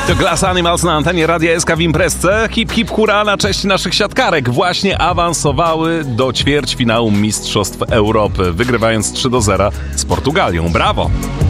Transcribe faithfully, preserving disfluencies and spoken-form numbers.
To Glass Animals na antenie Radia S K w imprezce. Hip hip hura na cześć naszych siatkarek. Właśnie awansowały do ćwierćfinału Mistrzostw Europy, wygrywając trzy do zera z Portugalią. Brawo!